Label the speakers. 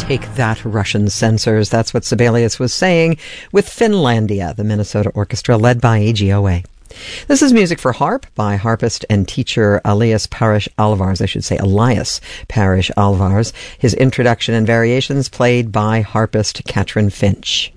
Speaker 1: Take that, Russian censors. That's what Sibelius was saying with Finlandia, the Minnesota Orchestra led by AGOA. This is music for harp by harpist and teacher Elias Parish Alvars. I should say Elias Parish Alvars. His introduction and variations played by harpist Katrin Finch.